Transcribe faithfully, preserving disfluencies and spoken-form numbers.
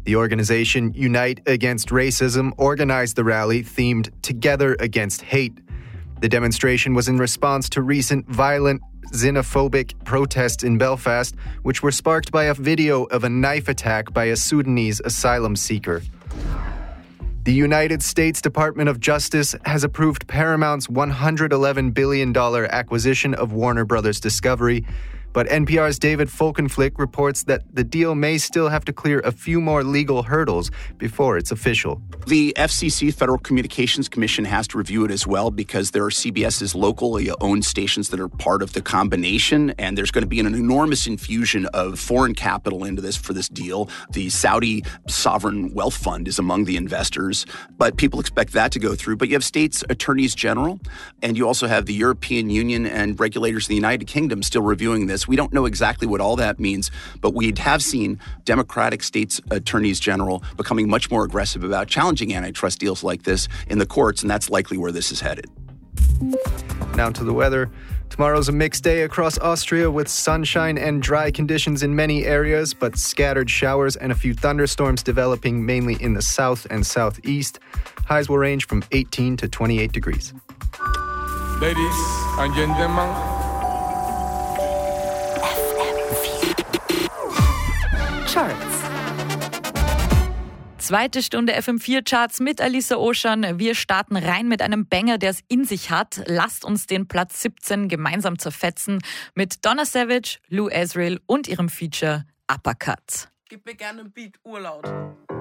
The organization Unite Against Racism organized the rally themed Together Against Hate. The demonstration was in response to recent violent, xenophobic protests in Belfast, which were sparked by a video of a knife attack by a Sudanese asylum seeker. The United States Department of Justice has approved Paramount's one hundred eleven billion dollars acquisition of Warner Brothers Discovery, but N P R's David Folkenflik reports that the deal may still have to clear a few more legal hurdles before it's official. The F C C, Federal Communications Commission, has to review it as well because there are CBS's locally owned stations that are part of the combination, and there's going to be an enormous infusion of foreign capital into this for this deal. The Saudi Sovereign Wealth Fund is among the investors, but people expect that to go through. But you have states' attorneys general, and you also have the European Union and regulators in the United Kingdom still reviewing this. We don't know exactly what all that means, but we have seen Democratic states' attorneys general becoming much more aggressive about challenging antitrust deals like this in the courts, and that's likely where this is headed. Now to the weather. Tomorrow's a mixed day across Austria with sunshine and dry conditions in many areas, but scattered showers and a few thunderstorms developing mainly in the south and southeast. Highs will range from eighteen to twenty-eight degrees. Ladies and gentlemen, Charts. Zweite Stunde F M vier Charts mit Alisa Oschan. Wir starten rein mit einem Banger, der es in sich hat. Lasst uns den Platz siebzehn gemeinsam zerfetzen mit Donna Savage, Lou Azriel und ihrem Feature Uppercut. Gib mir gerne einen Beat, urlaut.